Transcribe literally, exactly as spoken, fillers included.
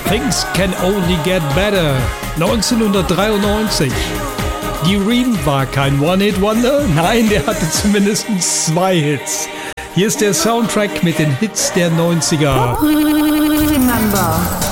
Things Can Only Get Better, neunzehnhundertdreiundneunzig. Die Ream war kein One-Hit-Wonder, nein, der hatte zumindest zwei Hits. Hier ist der Soundtrack mit den Hits der neunziger. Remember.